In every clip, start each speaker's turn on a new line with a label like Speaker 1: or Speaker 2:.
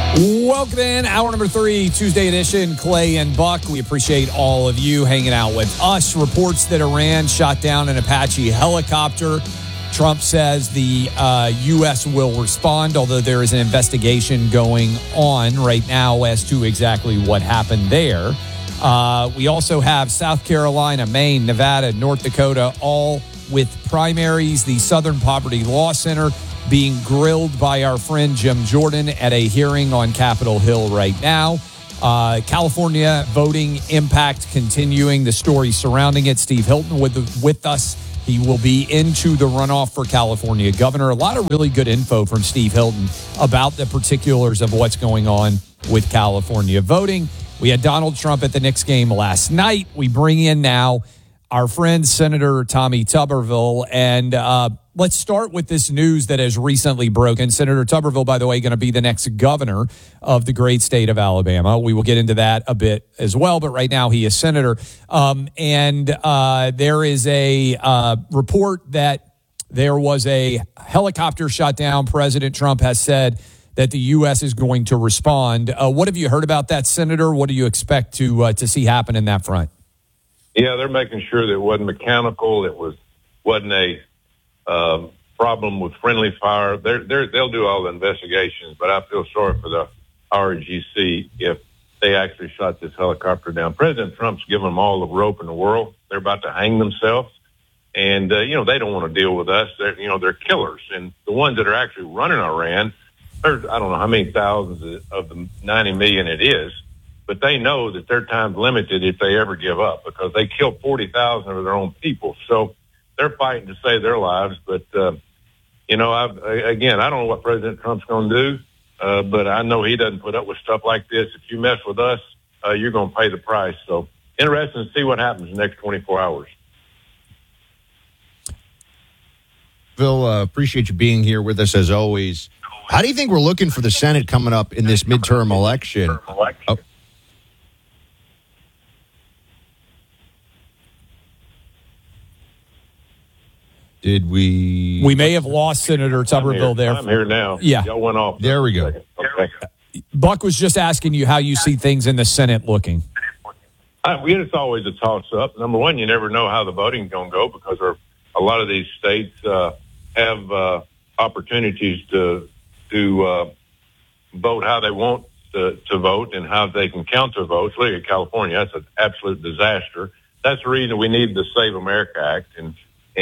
Speaker 1: Welcome in, hour number 3, Tuesday edition, Clay and Buck. We appreciate all of you hanging out with us. Reports that Iran shot down an Apache helicopter. Trump says the U.S. will respond, although there is an investigation going on right now as to exactly what happened there. We also have South Carolina, Maine, Nevada, North Dakota, all with primaries. The Southern Poverty Law Center being grilled by our friend Jim Jordan at a hearing on Capitol Hill right now. California voting impact continuing, the story surrounding it. Steve Hilton with us. He will be into the runoff for California governor. A lot of really good info from Steve Hilton about the particulars of what's going on with California voting. We had Donald Trump at the Knicks game last night. We bring in now our friend Senator Tommy Tuberville, and let's start with this news that has recently broken. Senator Tuberville, by the way, going to be the next governor of the great state of Alabama. We will get into that a bit as well, but right now he is senator. And there is a report that there was a helicopter shot down. President Trump has said that the U.S. is going to respond. What have you heard about that, Senator? What do you expect to see happen in that front?
Speaker 2: Yeah, they're making sure that it wasn't mechanical. Wasn't a problem with friendly fire. They'll do all the investigations, but I feel sorry for the RGC if they actually shot this helicopter down. President Trump's given them all the rope in the world. They're about to hang themselves, and they don't want to deal with us. They're killers, and the ones that are actually running Iran, there's I don't know how many thousands of the 90 million it is. But they know that their time's limited if they ever give up because they killed 40,000 of their own people. So they're fighting to save their lives. But, I don't know what President Trump's going to do, but I know he doesn't put up with stuff like this. If you mess with us, you're going to pay the price. So interesting to see what happens in the next 24 hours.
Speaker 3: Phil, appreciate you being here with us as always. How do you think we're looking for the Senate coming up in this midterm election? Oh. Did we...
Speaker 1: We may have lost Senator Tuberville there.
Speaker 2: I'm here now.
Speaker 1: Yeah.
Speaker 2: Y'all went off.
Speaker 3: There we go.
Speaker 2: Okay.
Speaker 1: Buck was just asking you how you see things in the Senate looking.
Speaker 2: It's always a toss-up. Number one, you never know how the voting's going to go because a lot of these states have opportunities to vote how they want to vote and how they can count their votes. Look at California. That's an absolute disaster. That's the reason we need the Save America Act. And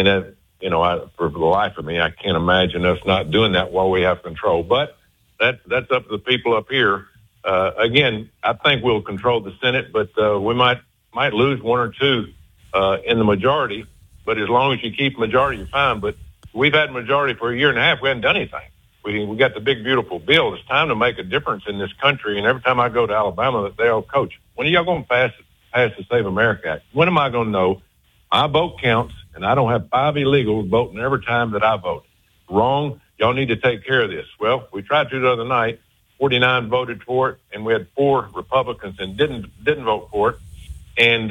Speaker 2: for the life of me, I can't imagine us not doing that while we have control. But that's up to the people up here. Again, I think we'll control the Senate, but we might lose one or two in the majority. But as long as you keep majority, you're fine. But we've had majority for a year and a half. We haven't done anything. We got the big, beautiful bill. It's time to make a difference in this country. And every time I go to Alabama, they all coach. When are y'all going to pass the Save America Act? When am I going to know my vote counts and I don't have 5 illegals voting every time that I vote? Wrong. Y'all need to take care of this. Well, we tried to the other night. 49 voted for it, and we had 4 Republicans and didn't vote for it. And,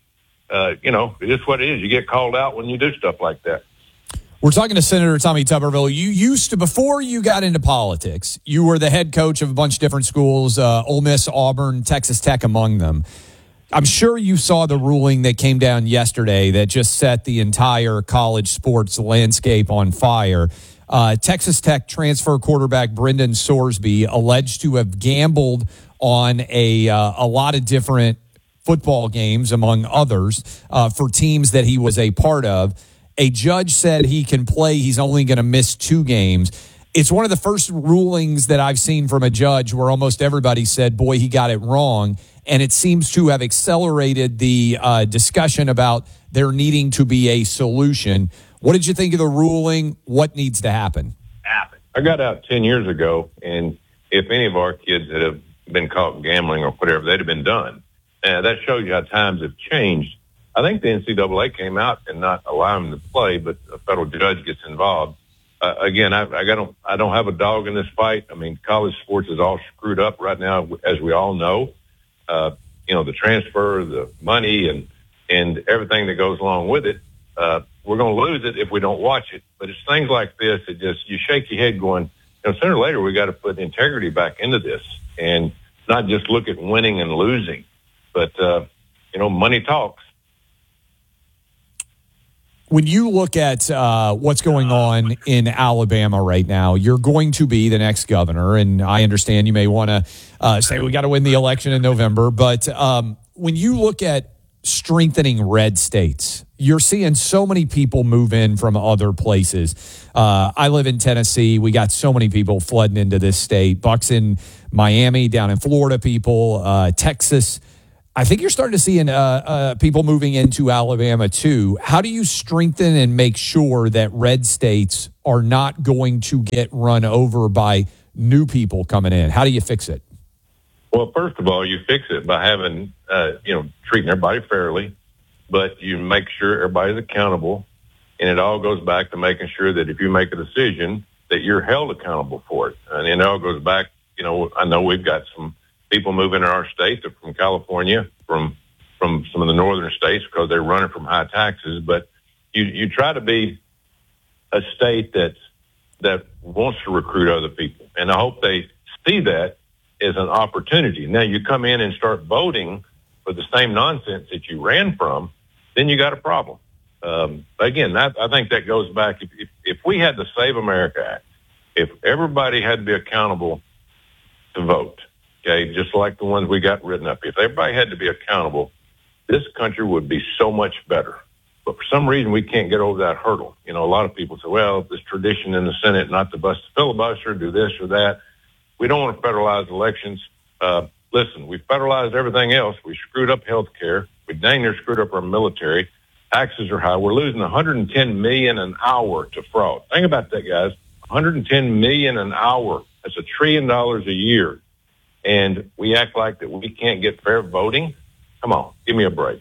Speaker 2: it is what it is. You get called out when you do stuff like that.
Speaker 1: We're talking to Senator Tommy Tuberville. You used to, before you got into politics, you were the head coach of a bunch of different schools, Ole Miss, Auburn, Texas Tech among them. I'm sure you saw the ruling that came down yesterday that just set the entire college sports landscape on fire. Texas Tech transfer quarterback Brendan Sorsby alleged to have gambled on a lot of different football games, among others, for teams that he was a part of. A judge said he can play. He's only going to miss 2 games. It's one of the first rulings that I've seen from a judge where almost everybody said, boy, he got it wrong. And it seems to have accelerated the discussion about there needing to be a solution. What did you think of the ruling? What needs to happen?
Speaker 2: I got out 10 years ago, and if any of our kids that have been caught gambling or whatever, they'd have been done. That shows you how times have changed. I think the NCAA came out and not allowing them to play, but a federal judge gets involved. Again, I don't have a dog in this fight. I mean, college sports is all screwed up right now, as we all know. The transfer, the money, and everything that goes along with it. We're going to lose it if we don't watch it. But it's things like this that just you shake your head going, sooner or later we got to put integrity back into this and not just look at winning and losing, but money talks.
Speaker 1: When you look at what's going on in Alabama right now, you're going to be the next governor, and I understand you may want to say we got to win the election in November, but when you look at strengthening red states, you're seeing so many people move in from other places. I live in Tennessee. We got so many people flooding into this state. Bucks in Miami, down in Florida, people, Texas. I think you're starting to see people moving into Alabama, too. How do you strengthen and make sure that red states are not going to get run over by new people coming in? How do you fix it?
Speaker 2: Well, first of all, you fix it by having, treating everybody fairly, but you make sure everybody's accountable. And it all goes back to making sure that if you make a decision, that you're held accountable for it. And it all goes back, I know we've got some people moving in our state from California, from some of the northern states because they're running from high taxes. But you try to be a state that wants to recruit other people. And I hope they see that as an opportunity. Now you come in and start voting for the same nonsense that you ran from, then you got a problem. Again, I think that goes back. If we had the Save America Act, if everybody had to be accountable to vote, okay, just like the ones we got written up, if everybody had to be accountable, this country would be so much better. But for some reason, we can't get over that hurdle. A lot of people say, well, this tradition in the Senate not to bust the filibuster, do this or that. We don't want to federalize elections. Listen, we federalized everything else. We screwed up health care. We dang near screwed up our military. Taxes are high. We're losing $110 million an hour to fraud. Think about that, guys. $110 million an hour. That's $1 trillion a year. And we act like that we can't get fair voting. Come on, give me a break.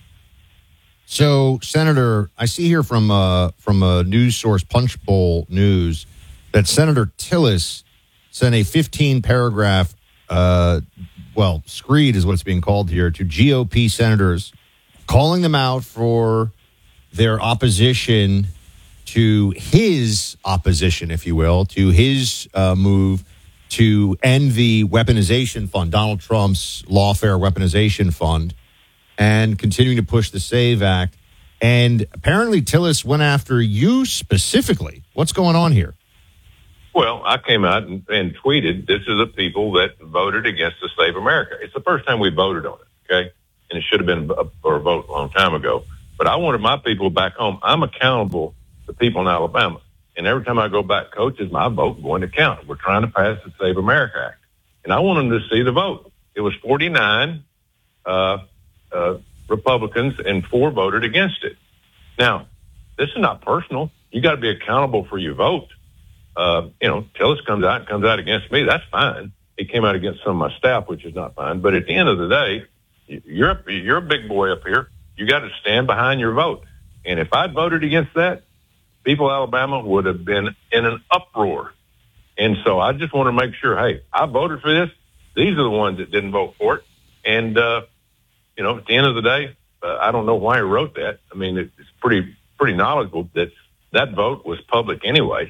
Speaker 3: So, Senator, I see here from a news source, Punchbowl News, that Senator Tillis sent a 15-paragraph, screed is what it's being called here, to GOP senators, calling them out for their opposition to his opposition, if you will, to his move to end the weaponization fund, Donald Trump's lawfare weaponization fund, and continuing to push the SAVE Act. And apparently Tillis went after you specifically. What's going on here?
Speaker 2: Well, I came out and tweeted, this is the people that voted against the Save America. It's the first time we voted on it, okay? And it should have been for a vote a long time ago. But I wanted my people back home. I'm accountable to people in Alabama. And every time I go back, Coach, is my vote going to count? We're trying to pass the Save America Act. And I want them to see the vote. It was 49 Republicans and 4 voted against it. Now, this is not personal. You got to be accountable for your vote. Tillis comes out against me. That's fine. He came out against some of my staff, which is not fine. But at the end of the day, you're a big boy up here. You got to stand behind your vote. And if I'd voted against that, people in Alabama would have been in an uproar. And so I just want to make sure, hey, I voted for this. These are the ones that didn't vote for it. And, at the end of the day, I don't know why he wrote that. I mean, it's pretty knowledgeable that vote was public anyway.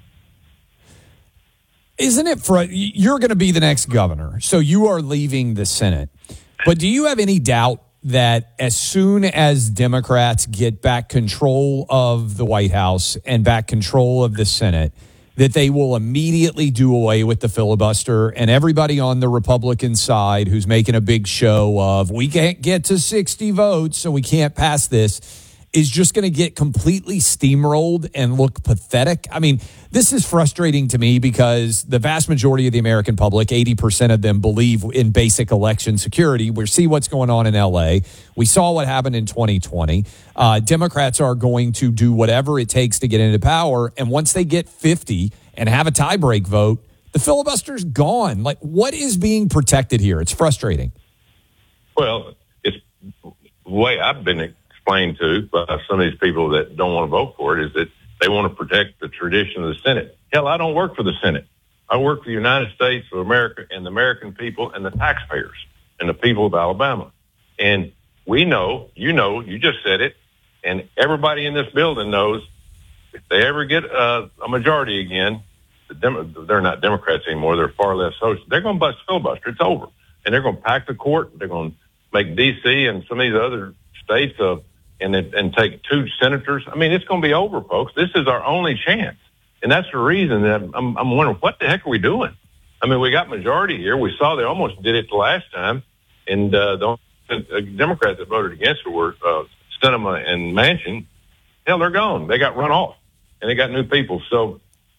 Speaker 1: Isn't it you're going to be the next governor, so you are leaving the Senate. But do you have any doubt that as soon as Democrats get back control of the White House and back control of the Senate, that they will immediately do away with the filibuster, and everybody on the Republican side who's making a big show of we can't get to 60 votes, so we can't pass this, is just going to get completely steamrolled and look pathetic? I mean, this is frustrating to me because the vast majority of the American public, 80% of them, believe in basic election security. We see what's going on in L.A. We saw what happened in 2020. Democrats are going to do whatever it takes to get into power, and once they get 50 and have a tie-break vote, the filibuster's gone. Like, what is being protected here? It's frustrating.
Speaker 2: Well, it's the way I've been explained to by some of these people that don't want to vote for it is that they want to protect the tradition of the Senate. Hell, I don't work for the Senate. I work for the United States of America and the American people and the taxpayers and the people of Alabama. And we know, you just said it, and everybody in this building knows if they ever get a majority again, they're not Democrats anymore. They're far left social. They're going to bust filibuster. It's over. And they're going to pack the court. They're going to make D.C. and some of these other states and take 2 senators. I mean, it's going to be over, folks. This is our only chance. And that's the reason that I'm wondering, what the heck are we doing? I mean, we got majority here. We saw they almost did it the last time. And the Democrats that voted against it were Sinema and Manchin. Hell, they're gone. They got run off. And they got new people. So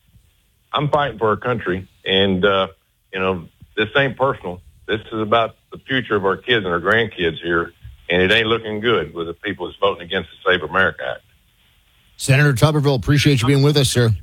Speaker 2: I'm fighting for our country. And, this ain't personal. This is about the future of our kids and our grandkids here. And it ain't looking good with the people that's voting against the Save America Act.
Speaker 3: Senator Tuberville, appreciate you being with us, sir.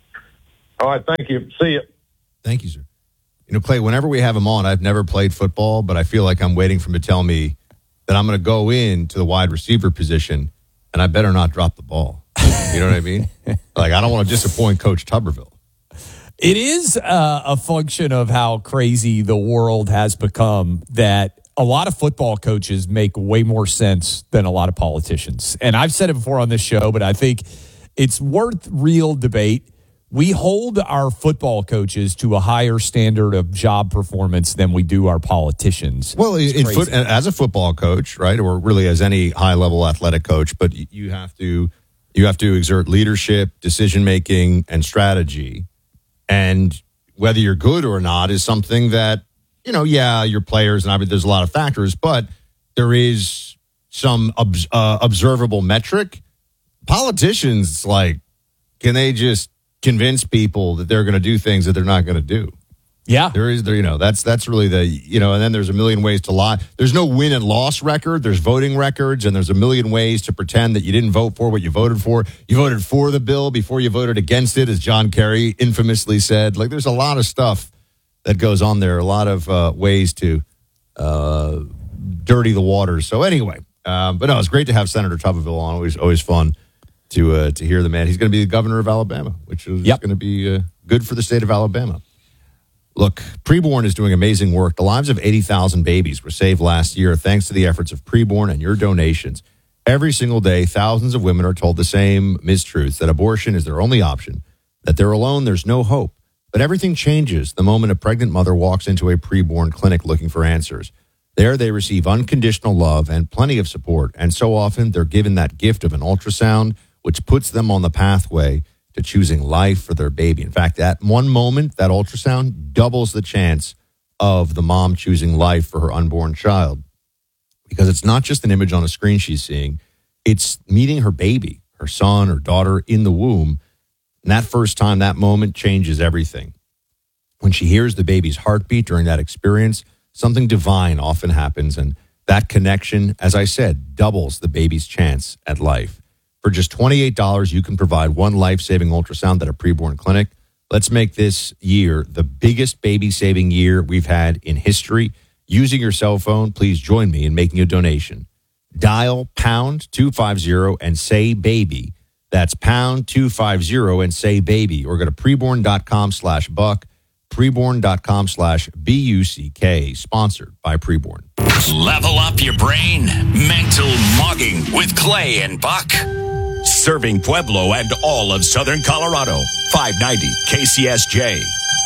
Speaker 2: All right, thank you. See you.
Speaker 3: Thank you, sir. Clay, whenever we have him on, I've never played football, but I feel like I'm waiting for him to tell me that I'm going to go into the wide receiver position, and I better not drop the ball. You know what I mean? Like, I don't want to disappoint Coach Tuberville.
Speaker 1: It is a function of how crazy the world has become that a lot of football coaches make way more sense than a lot of politicians. And I've said it before on this show, but I think it's worth real debate. We hold our football coaches to a higher standard of job performance than we do our politicians.
Speaker 3: Well, as a football coach, right, or really as any high-level athletic coach, but you have to exert leadership, decision-making, and strategy. And whether you're good or not is something that, your players, and there's a lot of factors, but there is some observable metric. Politicians, can they just convince people that they're going to do things that they're not going to do?
Speaker 1: Yeah.
Speaker 3: That's really and then there's a million ways to lie. There's no win and loss record. There's voting records, and there's a million ways to pretend that you didn't vote for what you voted for. You voted for the bill before you voted against it, as John Kerry infamously said. There's a lot of stuff that goes on there, a lot of ways to dirty the waters. So anyway, but no, it's great to have Senator Tuberville on. Always fun to hear the man. He's going to be the governor of Alabama, which is going to be good for the state of Alabama. Look, Preborn is doing amazing work. The lives of 80,000 babies were saved last year thanks to the efforts of Preborn and your donations. Every single day, thousands of women are told the same mistruths, that abortion is their only option, that they're alone, there's no hope. But everything changes the moment a pregnant mother walks into a Preborn clinic looking for answers. There they receive unconditional love and plenty of support, and so often they're given that gift of an ultrasound, which puts them on the pathway to choosing life for their baby. In fact, at one moment, that ultrasound doubles the chance of the mom choosing life for her unborn child. Because it's not just an image on a screen she's seeing, it's meeting her baby, her son or daughter in the womb. And that first time, that moment changes everything. When she hears the baby's heartbeat during that experience, something divine often happens. And that connection, as I said, doubles the baby's chance at life. For just $28, you can provide one life-saving ultrasound at a Preborn clinic. Let's make this year the biggest baby-saving year we've had in history. Using your cell phone, please join me in making a donation. Dial pound 250 and say baby. That's pound 250 and say baby. Or go to preborn.com/buck, preborn.com/BUCK. Sponsored by Preborn.
Speaker 4: Level up your brain. Mental mugging with Clay and Buck. Serving Pueblo and all of Southern Colorado. 590 KCSJ.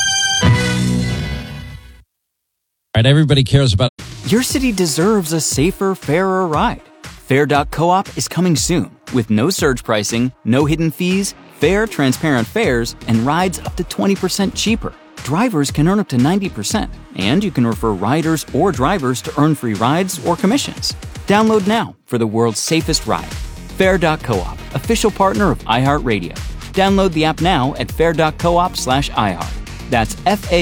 Speaker 5: All right, everybody cares about...
Speaker 6: Your city deserves a safer, fairer ride. Fair.coop is coming soon with no surge pricing, no hidden fees, fair, transparent fares, and rides up to 20% cheaper. Drivers can earn up to 90%, and you can refer riders or drivers to earn free rides or commissions. Download now for the world's safest ride. Fair.coop, official partner of iHeartRadio. Download the app now at fair.coop/iHeart. That's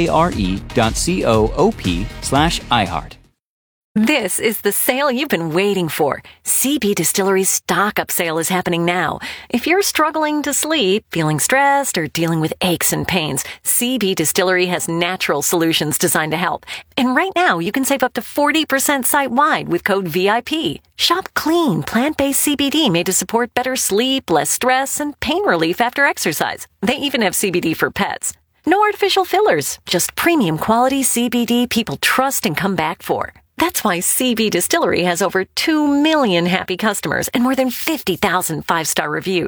Speaker 6: FARE.coop/iHeart.
Speaker 7: This is the sale you've been waiting for. CB Distillery's Stock Up sale is happening now. If you're struggling to sleep, feeling stressed, or dealing with aches and pains, CB Distillery has natural solutions designed to help. And right now, you can save up to 40% site-wide with code VIP. Shop clean, plant-based CBD made to support better sleep, less stress, and pain relief after exercise. They even have CBD for pets. No artificial fillers, just premium quality CBD people trust and come back for. That's why CB Distillery has over 2 million happy customers and more than 50,000 five-star reviews.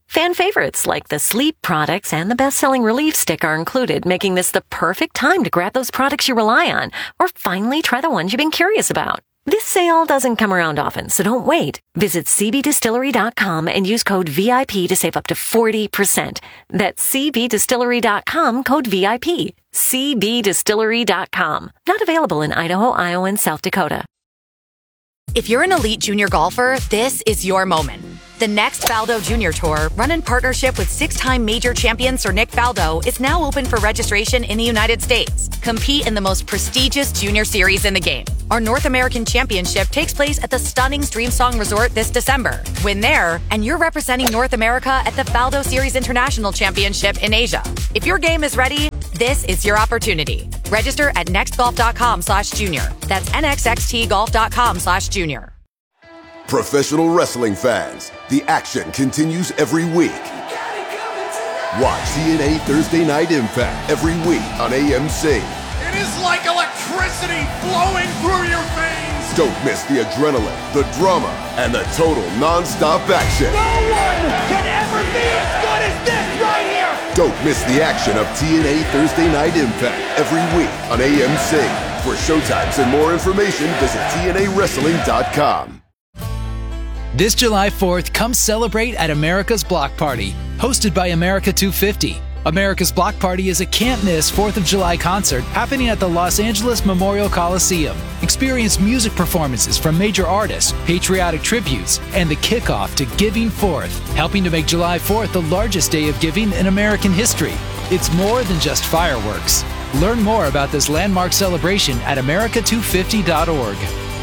Speaker 7: Fan favorites like the sleep products and the best-selling Relief Stick are included, making this the perfect time to grab those products you rely on, or finally try the ones you've been curious about. This sale doesn't come around often, so don't wait. Visit cbdistillery.com and use code VIP to save up to 40%. That's cbdistillery.com, code VIP. cbdistillery.com. Not available in Idaho, Iowa, and South Dakota.
Speaker 8: If you're an elite junior golfer, this is your moment. The next Faldo Junior Tour, run in partnership with six-time major champion Sir Nick Faldo, is now open for registration in the United States. Compete in the most prestigious junior series in the game. Our North American Championship takes place at the stunning Streamsong Resort this December. Win there, and you're representing North America at the Faldo Series International Championship in Asia. If your game is ready, this is your opportunity. Register at nextgolf.com/junior. That's nxxtgolf.com/junior.
Speaker 9: Professional wrestling fans, the action continues every week. Watch TNA Thursday Night Impact every week on AMC.
Speaker 10: It is like electricity flowing through your veins.
Speaker 9: Don't miss the adrenaline, the drama, and the total non-stop action.
Speaker 10: No one can ever be as good as this right here.
Speaker 9: Don't miss the action of TNA Thursday Night Impact every week on AMC. For showtimes and more information, visit TNAWrestling.com.
Speaker 11: This July 4th, come celebrate at America's Block Party, hosted by America 250. America's Block Party is a can't-miss 4th of July concert happening at the Los Angeles Memorial Coliseum. Experience music performances from major artists, patriotic tributes, and the kickoff to Giving Fourth, helping to make July 4th the largest day of giving in American history. It's more than just fireworks. Learn more about this landmark celebration at america250.org.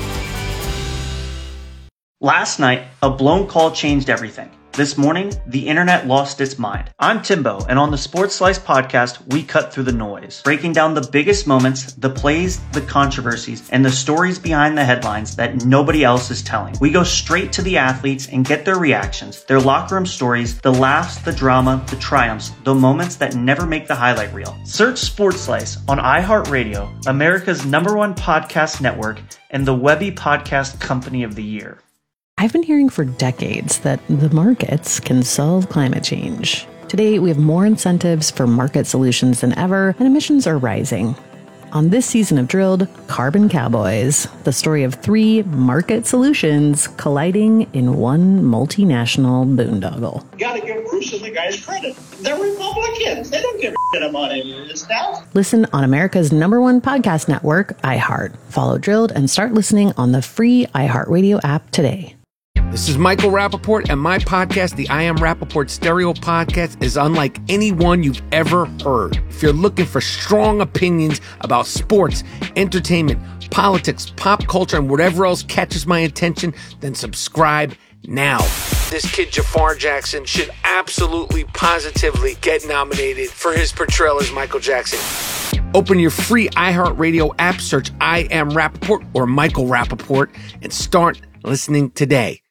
Speaker 12: Last night, a blown call changed everything. This morning, the internet lost its mind. I'm Timbo, and on the Sports Slice podcast, we cut through the noise, breaking down the biggest moments, the plays, the controversies, and the stories behind the headlines that nobody else is telling. We go straight to the athletes and get their reactions, their locker room stories, the laughs, the drama, the triumphs, the moments that never make the highlight reel. Search Sports Slice on iHeartRadio, America's #1 podcast network, and the Webby Podcast Company of the Year.
Speaker 13: I've been hearing for decades that the markets can solve climate change. Today, we have more incentives for market solutions than ever, and emissions are rising. On this season of Drilled, Carbon Cowboys, the story of 3 market solutions colliding in one multinational boondoggle.
Speaker 14: You gotta give Bruce and the guys credit. They're Republicans. They don't give a shit about any of this stuff.
Speaker 13: Listen on America's #1 podcast network, iHeart. Follow Drilled and start listening on the free iHeartRadio app today.
Speaker 15: This is Michael Rappaport, and my podcast, the I Am Rappaport Stereo Podcast, is unlike any one you've ever heard. If you're looking for strong opinions about sports, entertainment, politics, pop culture, and whatever else catches my attention, then subscribe now. This kid, Jafar Jackson, should absolutely, positively get nominated for his portrayal as Michael Jackson. Open your free iHeartRadio app, search I Am Rappaport or Michael Rappaport, and start listening today.